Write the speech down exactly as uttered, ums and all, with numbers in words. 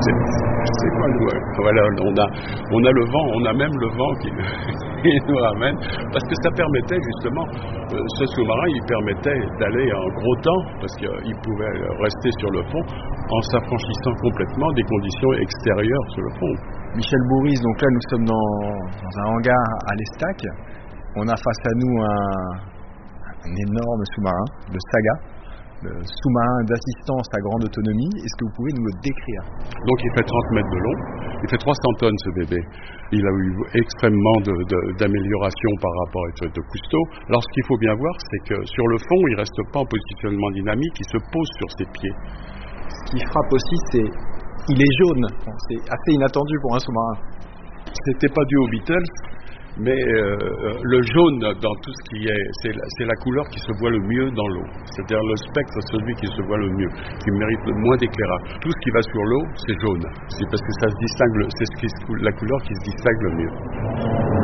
c'est, c'est quoi nous, voilà, on a, on a le vent, on a même le vent qui, qui nous ramène, parce que ça permettait justement, euh, ce sous-marin, il permettait d'aller en gros temps, parce qu'il pouvait rester sur le fond, en s'affranchissant complètement des conditions extérieures sur le fond. Michel Bourris, donc là nous sommes dans, dans un hangar à l'Estac, on a face à nous un, un énorme sous-marin, le Saga, le sous-marin d'assistance à grande autonomie. Est-ce que vous pouvez nous le décrire? Donc il fait trente mètres de long, il fait trois cents tonnes ce bébé. Il a eu extrêmement de, de, d'amélioration par rapport à être de Cousteau. Alors ce qu'il faut bien voir, c'est que sur le fond, il ne reste pas en positionnement dynamique, il se pose sur ses pieds. Ce qui frappe aussi, c'est il est jaune. C'est assez inattendu pour un sous-marin. C'était pas dû aux Beatles, mais euh, le jaune dans tout ce qui est, c'est la, c'est la couleur qui se voit le mieux dans l'eau. C'est-à-dire le spectre, celui qui se voit le mieux, qui mérite le moins d'éclairage. Tout ce qui va sur l'eau, c'est jaune. C'est parce que ça se distingue, c'est ce qui, la couleur qui se distingue le mieux.